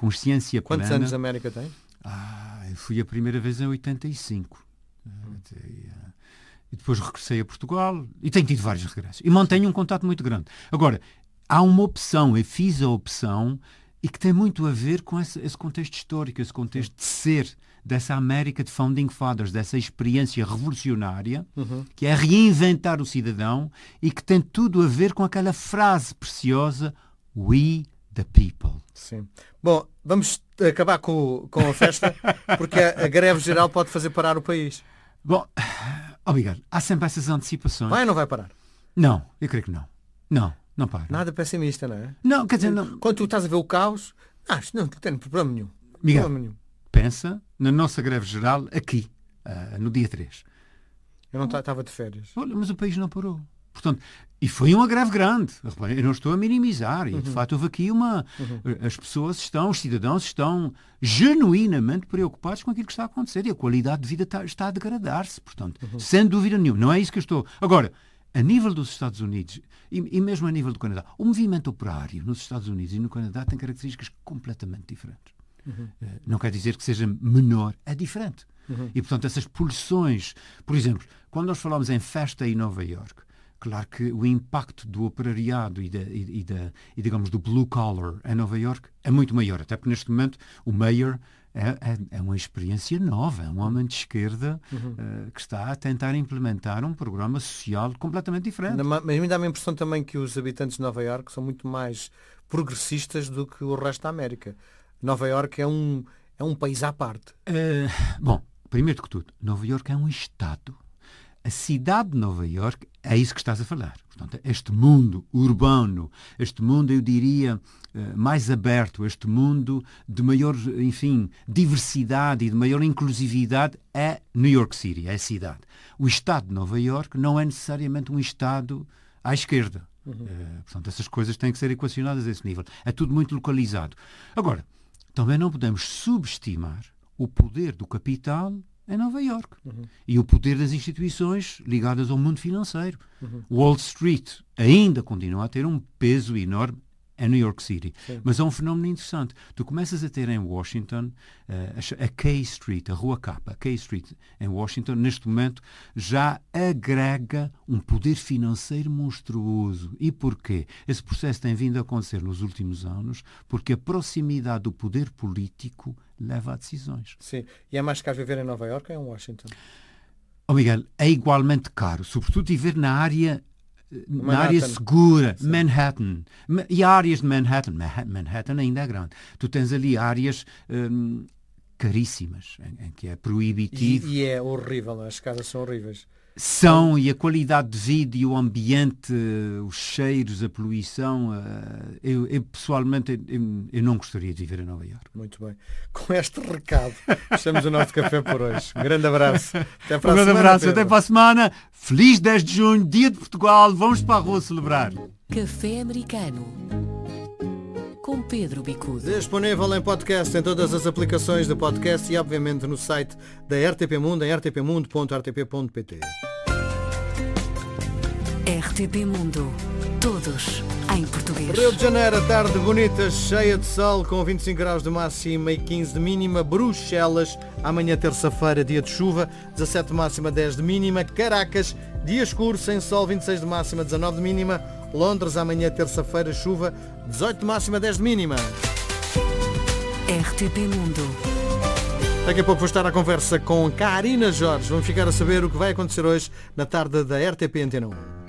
consciência plena. Quantos anos de América tem? Eu fui a primeira vez em 85. E depois regressei a Portugal e tenho tido vários regressos. E mantenho um contato muito grande. Agora, há uma opção, eu fiz a opção e que tem muito a ver com esse contexto histórico, esse contexto de ser dessa América de Founding Fathers, dessa experiência revolucionária, que é reinventar o cidadão e que tem tudo a ver com aquela frase preciosa, "We the people". Sim. Bom, vamos acabar com a festa, porque a greve geral pode fazer parar o país. Bom, obrigado. Há sempre essas antecipações. Vai ou não vai parar? Não, eu creio que não. Não para. Nada pessimista, não é? Não, quer dizer, não. Quando tu estás a ver o caos, não tem problema nenhum. Miguel, Problema nenhum. pensa na nossa greve geral aqui, no dia 3. Eu não estava de férias. Olha, mas o país não parou. Portanto, e foi uma greve grande. Eu não estou a minimizar. E, de facto, houve aqui as pessoas os cidadãos estão genuinamente preocupados com aquilo que está a acontecer. E a qualidade de vida está a degradar-se. Portanto, sem dúvida nenhuma. Não é isso que eu estou... Agora, a nível dos Estados Unidos e mesmo a nível do Canadá, o movimento operário nos Estados Unidos e no Canadá tem características completamente diferentes. Não quer dizer que seja menor, é diferente. E, portanto, essas pulsões... Por exemplo, quando nós falamos em festa em Nova Iorque, claro que o impacto do operariado e digamos, do blue collar em Nova Iorque é muito maior, até porque neste momento o mayor é uma experiência nova, é um homem de esquerda que está a tentar implementar um programa social completamente diferente. Mas a mim dá-me a impressão também que os habitantes de Nova Iorque são muito mais progressistas do que o resto da América. Nova Iorque é um país à parte. Bom, primeiro que tudo, Nova Iorque é um estado. A cidade de Nova Iorque é isso que estás a falar. Portanto, este mundo urbano, este mundo, eu diria, mais aberto, este mundo de maior, enfim, diversidade e de maior inclusividade é New York City, é a cidade. O estado de Nova Iorque não é necessariamente um estado à esquerda. Portanto, essas coisas têm que ser equacionadas a esse nível. É tudo muito localizado. Agora, também não podemos subestimar o poder do capital em Nova Iorque. E o poder das instituições ligadas ao mundo financeiro. Wall Street ainda continua a ter um peso enorme em New York City. Sim. Mas é um fenómeno interessante. Tu começas a ter em Washington a K Street, a Rua K, a K Street em Washington, neste momento, já agrega um poder financeiro monstruoso. E porquê? Esse processo tem vindo a acontecer nos últimos anos porque a proximidade do poder político leva a decisões. Sim. E é mais caro viver em Nova Iorque ou em Washington? Miguel, é igualmente caro, sobretudo viver na área segura, Sim. Manhattan. E há áreas de Manhattan. Manhattan ainda é grande. Tu tens ali áreas caríssimas, em que é proibitivo. E é horrível, as casas são horríveis. E a qualidade de vida e o ambiente, os cheiros, a poluição, eu pessoalmente eu não gostaria de viver em Nova Iorque. Muito bem. Com este recado, fechamos o nosso café por hoje. Um grande abraço. Até para a Um grande semana, abraço, Pedro. até para a semana. Feliz 10 de junho, dia de Portugal. Vamos para a rua celebrar. Café Americano com Pedro Bicudo. Disponível em podcast em todas as aplicações de podcast e obviamente no site da RTP Mundo em rtpmundo.rtp.pt. RTP Mundo. Todos em português. Rio de Janeiro, tarde bonita, cheia de sol, com 25 graus de máxima e 15 de mínima. Bruxelas, amanhã terça-feira, dia de chuva, 17 de máxima, 10 de mínima. Caracas, dia escuro, sem sol, 26 de máxima, 19 de mínima. Londres, amanhã terça-feira, chuva, 18 de máxima, 10 de mínima. RTP Mundo. Daqui a pouco vou estar à conversa com Karina Jorge. Vamos ficar a saber o que vai acontecer hoje na tarde da RTP Antena 1.